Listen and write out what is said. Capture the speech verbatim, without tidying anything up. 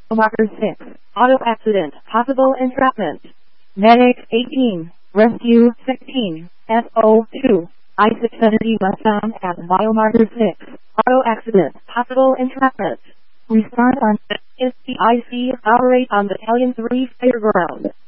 Marker six. Auto accident. Possible entrapment. Medic eighteen. Rescue sixteen. S O two. I six energy westbound at biomarker six. Auto accident. Possible entrapment. Respond on is the I C operate on Battalion three Fairground.